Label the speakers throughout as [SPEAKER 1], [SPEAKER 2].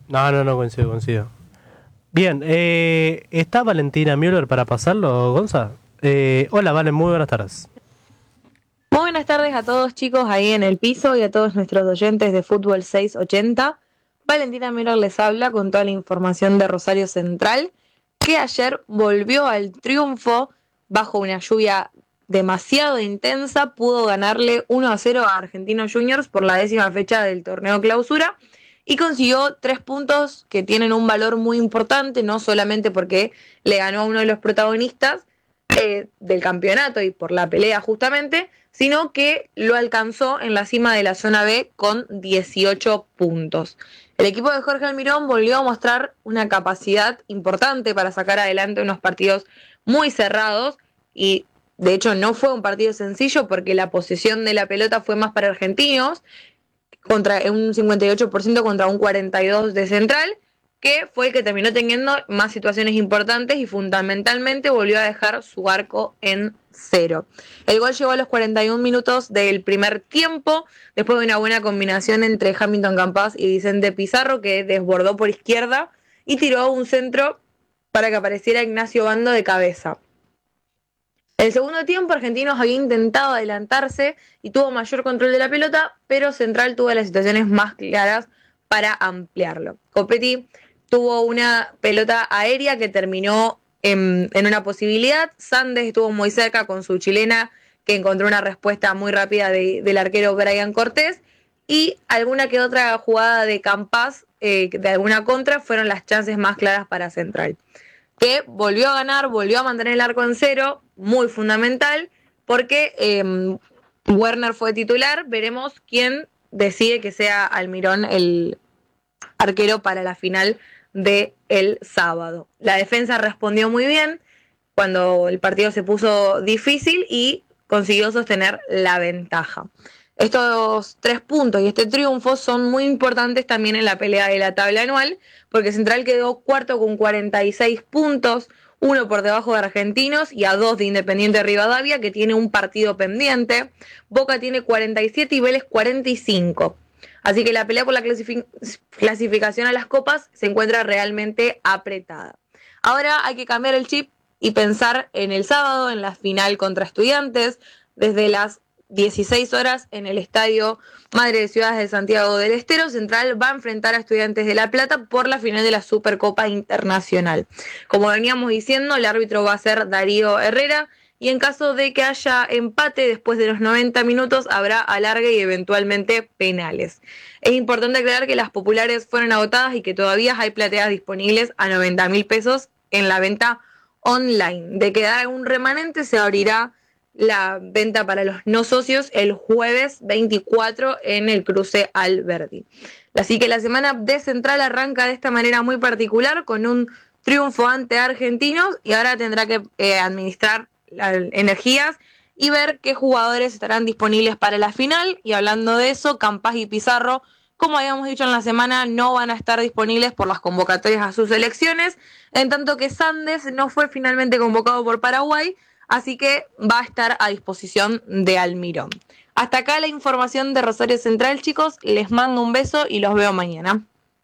[SPEAKER 1] No, coincido. Bien, ¿está Valentina Müller para pasarlo, Gonza? Hola, Valen, muy buenas tardes.
[SPEAKER 2] Muy buenas tardes a todos chicos ahí en el piso y a todos nuestros oyentes de Fútbol 680. Valentina Müller les habla con toda la información de Rosario Central, que ayer volvió al triunfo bajo una lluvia demasiado intensa, pudo ganarle 1-0 a Argentinos Juniors por la 10ª fecha del torneo clausura y consiguió 3 puntos que tienen un valor muy importante, no solamente porque le ganó a uno de los protagonistas del campeonato y por la pelea justamente, sino que lo alcanzó en la cima de la zona B con 18 puntos. El equipo de Jorge Almirón volvió a mostrar una capacidad importante para sacar adelante unos partidos muy cerrados y de hecho no fue un partido sencillo porque la posesión de la pelota fue más para argentinos, contra un 58% contra un 42% de Central, que fue el que terminó teniendo más situaciones importantes y fundamentalmente volvió a dejar su arco en 0. El gol llegó a los 41 minutos del primer tiempo, después de una buena combinación entre Hamilton Campas y Vicente Pizarro, que desbordó por izquierda y tiró un centro para que apareciera Ignacio Bando de cabeza. El segundo tiempo, Argentinos había intentado adelantarse y tuvo mayor control de la pelota, pero Central tuvo las situaciones más claras para ampliarlo. Copetti tuvo una pelota aérea que terminó en una posibilidad. Sandes estuvo muy cerca con su chilena, que encontró una respuesta muy rápida del arquero Brian Cortés. Y alguna que otra jugada de Campas, de alguna contra, fueron las chances más claras para Central, que volvió a ganar, volvió a mantener el arco en 0, muy fundamental, porque Werner fue titular. Veremos quién decide que sea Almirón el arquero para la final del sábado. La defensa respondió muy bien cuando el partido se puso difícil y consiguió sostener la ventaja. Estos 3 puntos y este triunfo son muy importantes también en la pelea de la tabla anual, porque Central quedó cuarto con 46 puntos, uno por debajo de Argentinos y a 2 de Independiente Rivadavia, que tiene un partido pendiente. Boca tiene 47 y Vélez 45. Así que la pelea por la clasificación a las copas se encuentra realmente apretada. Ahora hay que cambiar el chip y pensar en el sábado, en la final contra Estudiantes, desde las 16 horas en el estadio Madre de Ciudades de Santiago del Estero. Central va a enfrentar a Estudiantes de La Plata por la final de la Supercopa Internacional. Como veníamos diciendo, el árbitro va a ser Darío Herrera y en caso de que haya empate después de los 90 minutos habrá alargue y eventualmente penales. Es importante aclarar que las populares fueron agotadas y que todavía hay plateas disponibles a 90.000 pesos en la venta online. De quedar algún remanente se abrirá la venta para los no socios el jueves 24 en el cruce Alberdi. Así que la semana de Central arranca de esta manera muy particular con un triunfo ante Argentinos y ahora tendrá que administrar las energías y ver qué jugadores estarán disponibles para la final. Y hablando de eso, Campas y Pizarro, como habíamos dicho en la semana, no van a estar disponibles por las convocatorias a sus selecciones, en tanto que Sandes no fue finalmente convocado por Paraguay, así que va a estar a disposición de Almirón. Hasta acá la información de Rosario Central, chicos. Les mando un beso y los veo mañana.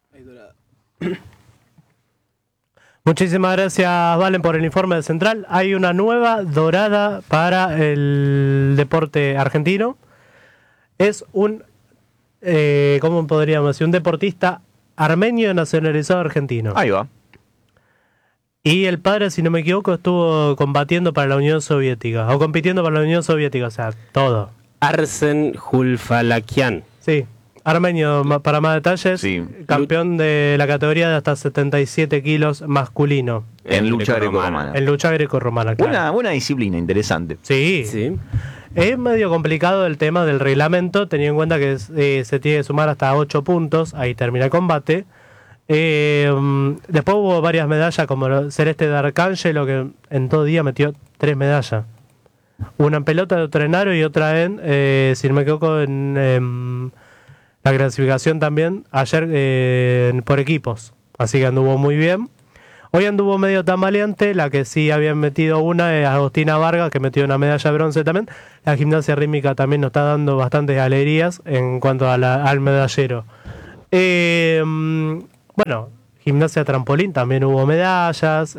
[SPEAKER 1] Muchísimas gracias, Valen, por el informe de Central. Hay una nueva dorada para el deporte argentino. Es un, ¿cómo podríamos decir? Un deportista armenio nacionalizado argentino.
[SPEAKER 3] Ahí va.
[SPEAKER 1] Y el padre, si no me equivoco, estuvo combatiendo para la Unión Soviética, o compitiendo para la Unión Soviética, o sea, todo.
[SPEAKER 4] Arsen Julfalakian.
[SPEAKER 1] Sí, armenio, para más detalles,
[SPEAKER 3] Sí.
[SPEAKER 1] campeón de la categoría de hasta 77 kilos masculino.
[SPEAKER 3] En lucha grecorromana.
[SPEAKER 1] En lucha grecorromana, claro.
[SPEAKER 3] Buena disciplina, interesante.
[SPEAKER 1] Sí.
[SPEAKER 4] Sí.
[SPEAKER 1] Es medio complicado el tema del reglamento, teniendo en cuenta que se tiene que sumar hasta 8 puntos, ahí termina el combate. Después hubo varias medallas, como Celeste de Arcángelo, que en todo día metió 3 medallas. Una en pelota, otra en aro y otra en, si no me equivoco, en la clasificación también, ayer por equipos. Así que anduvo muy bien. Hoy anduvo medio tambaleante, la que sí habían metido una es Agostina Vargas, que metió una medalla de bronce también. La gimnasia rítmica también nos está dando bastantes alegrías en cuanto a al medallero. Bueno, gimnasia trampolín también hubo medallas.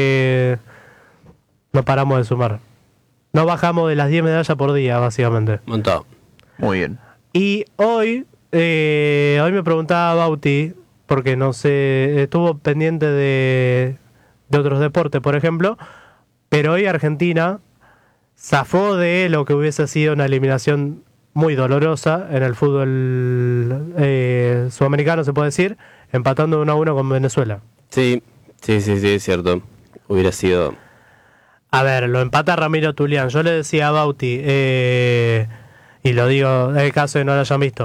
[SPEAKER 1] No paramos de sumar. No bajamos de las 10 medallas por día, básicamente.
[SPEAKER 4] Montón.
[SPEAKER 3] Muy bien.
[SPEAKER 1] Y hoy me preguntaba Bauti, porque no sé, estuvo pendiente de otros deportes, por ejemplo, pero hoy Argentina zafó de lo que hubiese sido una eliminación muy dolorosa en el fútbol sudamericano, se puede decir, empatando 1-1 con Venezuela.
[SPEAKER 4] Sí, es cierto. Hubiera sido...
[SPEAKER 1] A ver, lo empata Ramiro Tulián. Yo le decía a Bauti, y lo digo en el caso de no lo hayan visto,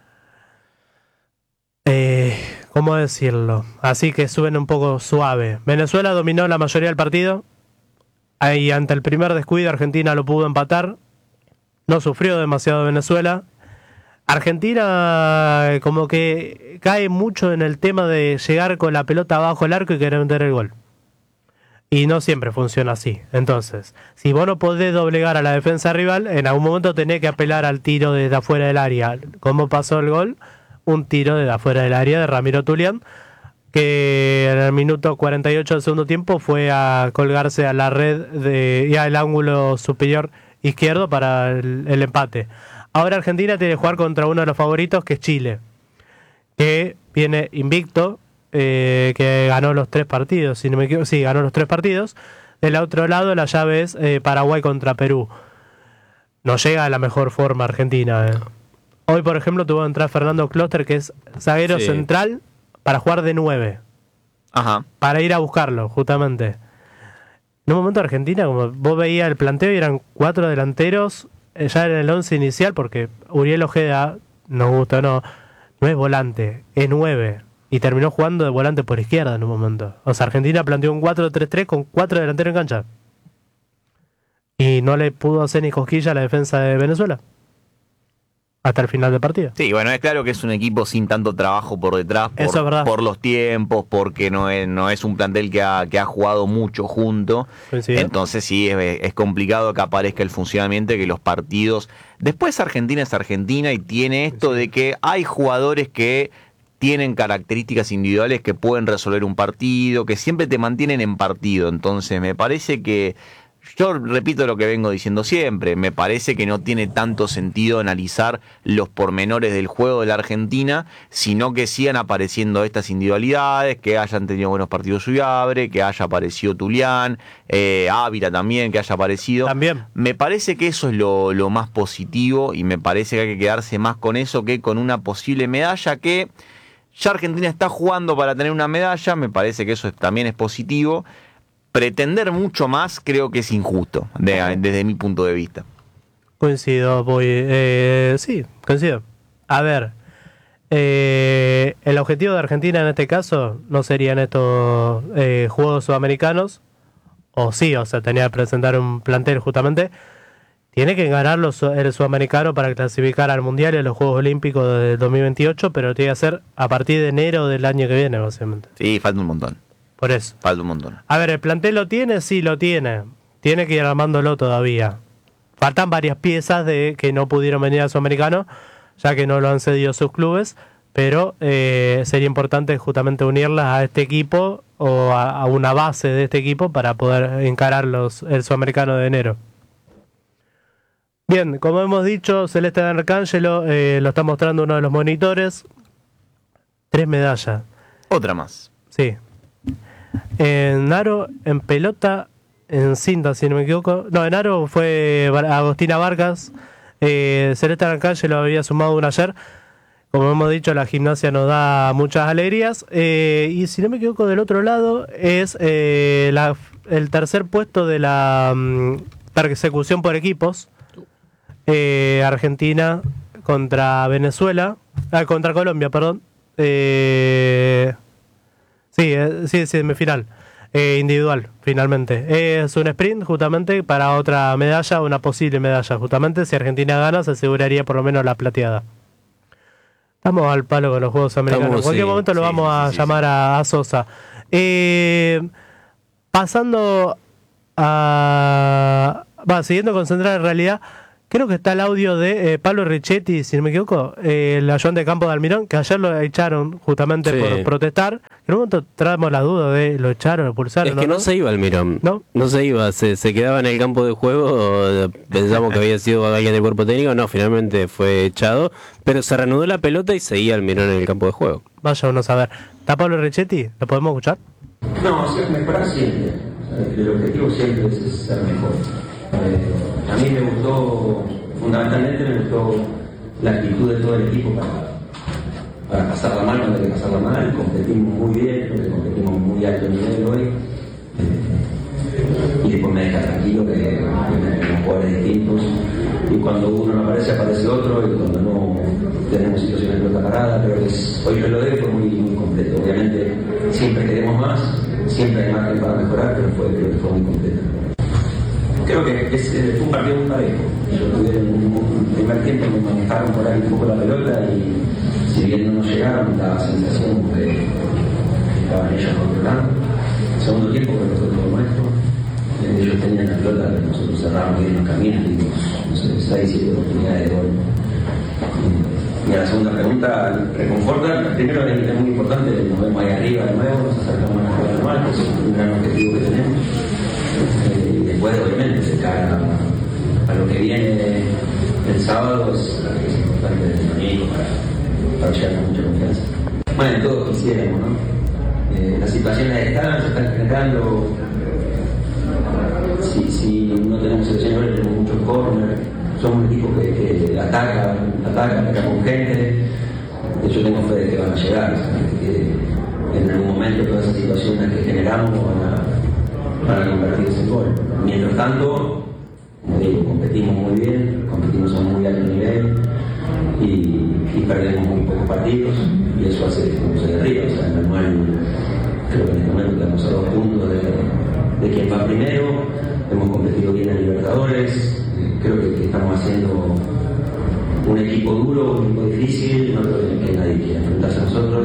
[SPEAKER 1] ¿cómo decirlo? Así que suben un poco suave. Venezuela dominó la mayoría del partido. Ahí ante el primer descuido Argentina lo pudo empatar. No sufrió demasiado Venezuela. Argentina como que cae mucho en el tema de llegar con la pelota bajo el arco y querer meter el gol. Y no siempre funciona así. Entonces, si vos no podés doblegar a la defensa rival, en algún momento tenés que apelar al tiro desde afuera del área. ¿Cómo pasó el gol? Un tiro desde afuera del área de Ramiro Tulián, que en el minuto 48 del segundo tiempo fue a colgarse a la red y al ángulo superior izquierdo para el empate. Ahora Argentina tiene que jugar contra uno de los favoritos, que es Chile, que viene invicto, que ganó los 3 partidos, si no me equivoco. Sí, ganó los 3 partidos. Del otro lado la llave es Paraguay contra Perú. No llega a la mejor forma Argentina. Hoy, por ejemplo, tuvo que entrar Fernando Closter, que es zaguero central, para jugar de 9.
[SPEAKER 3] Ajá.
[SPEAKER 1] Para ir a buscarlo, justamente. En un momento Argentina, como vos veías el planteo, y eran 4 delanteros ya en el 11 inicial, porque Uriel Ojeda, nos gusta o no es volante, es 9. Y terminó jugando de volante por izquierda en un momento. O sea, Argentina planteó un 4-3-3 con 4 delanteros en cancha. Y no le pudo hacer ni cosquilla a la defensa de Venezuela hasta el final del partido.
[SPEAKER 3] Sí, bueno, es claro que es un equipo sin tanto trabajo por detrás,
[SPEAKER 1] Eso es verdad.
[SPEAKER 3] por los tiempos, porque no es un plantel que ha jugado mucho junto.
[SPEAKER 1] Coincido.
[SPEAKER 3] Entonces sí, es complicado que aparezca el funcionamiento, que los partidos... Después Argentina es Argentina y tiene esto de que hay jugadores que tienen características individuales que pueden resolver un partido, que siempre te mantienen en partido. Entonces me parece que... Yo repito lo que vengo diciendo siempre, me parece que no tiene tanto sentido analizar los pormenores del juego de la Argentina, sino que sigan apareciendo estas individualidades, que hayan tenido buenos partidos Suyabre, que haya aparecido Tulián, Ávila también, que haya aparecido.
[SPEAKER 1] También.
[SPEAKER 3] Me parece que eso es lo más positivo y me parece que hay que quedarse más con eso que con una posible medalla que ya Argentina está jugando para tener una medalla, me parece que eso también es positivo. Pretender mucho más creo que es injusto, desde mi punto de vista.
[SPEAKER 1] Coincido, sí, coincido. A ver, el objetivo de Argentina en este caso no serían estos Juegos Sudamericanos, o sí, o sea, tenía que presentar un plantel justamente. Tiene que ganar el Sudamericano para clasificar al Mundial y a los Juegos Olímpicos de 2028, pero lo tiene que hacer a partir de enero del año que viene, básicamente.
[SPEAKER 3] Sí, falta un montón.
[SPEAKER 1] Por eso.
[SPEAKER 3] Falta un montón.
[SPEAKER 1] A ver, ¿el plantel lo tiene? Sí, lo tiene. Tiene que ir armándolo todavía. Faltan varias piezas de que no pudieron venir al Sudamericano, ya que no lo han cedido sus clubes, pero sería importante justamente unirlas a este equipo o a una base de este equipo para poder encarar el Sudamericano de enero. Bien, como hemos dicho, Celeste D'Arcangelo lo está mostrando uno de los monitores. 3 medallas.
[SPEAKER 3] Otra más.
[SPEAKER 1] Sí. En aro, en pelota, en cinta, si no me equivoco. No, en aro fue Agostina Vargas. Celeste D'Arcangelo había sumado una ayer. Como hemos dicho, la gimnasia nos da muchas alegrías. Y si no me equivoco, del otro lado es el tercer puesto de la persecución por equipos. Argentina contra Venezuela. Contra Colombia, perdón. Sí, semifinal. Individual, finalmente. Es un sprint justamente para otra medalla, una posible medalla. Justamente si Argentina gana, se aseguraría por lo menos la plateada. Estamos al palo con los Juegos Americanos. En cualquier momento lo vamos a llamar a Sosa. Pasando a... siguiendo con Central en realidad, Creo que está el audio de Pablo Richetti, si no me equivoco, el ayudante de campo de Almirón, que ayer lo echaron justamente por protestar. En un momento traemos la duda de lo echaron, lo pulsaron.
[SPEAKER 4] Es que no se iba Almirón. No se iba, se quedaba en el campo de juego. Pensamos que había sido alguien del cuerpo técnico. No, finalmente fue echado. Pero se reanudó la pelota y seguía Almirón en el campo de juego.
[SPEAKER 1] Vaya uno a saber. ¿Está Pablo Richetti? ¿Lo podemos escuchar?
[SPEAKER 5] No, mejorar siempre. El objetivo siempre es ser mejor. A mí me gustó, fundamentalmente me gustó la actitud de todo el equipo para pasarla mal cuando hay que pasarla mal. Competimos muy bien, porque competimos muy alto nivel hoy. Y después me deja tranquilo que tenemos jugadores distintos. Y cuando uno no aparece, aparece otro. Y cuando no tenemos situaciones de pelota parada, creo que hoy lo de fue muy completo. Obviamente siempre queremos más, siempre hay margen para mejorar, pero creo que fue muy completo. Creo que fue un partido muy parejo. En un primer tiempo me manejaron por ahí un poco la pelota y si bien no nos llegaron, daba la sensación que estaban ellos controlando. El segundo tiempo creo que fue todo nuestro. Ellos tenían la pelota, nosotros cerramos bien los caminos, tuvimos 6-7 oportunidades de gol. Y a la segunda pregunta, reconforta. Primero es muy importante, nos vemos ahí arriba de nuevo, nos acercamos a la jugada normal, que es un gran objetivo que tenemos. Y después, obviamente, de cara a lo que viene el sábado, es importante el domingo para llegar con mucha confianza. Bueno, todos quisiéramos, ¿no? Las situaciones están, se están generando. Si no tenemos seleccionadores, tenemos muchos corners. Somos un equipo que ataca con gente. Yo tengo fe de que van a llegar, que en algún momento todas esas situaciones que generamos van a convertirse en gol. Mientras tanto, como digo, competimos muy bien, competimos a un muy alto nivel y perdemos muy pocos partidos y eso hace que estemos ahí arriba. O sea, en el manual, creo que en este momento estamos a 2 puntos de quien va primero. Hemos competido bien en Libertadores. Creo que estamos haciendo un equipo duro, un equipo difícil. No creo que nadie quiera enfrentarse a nosotros.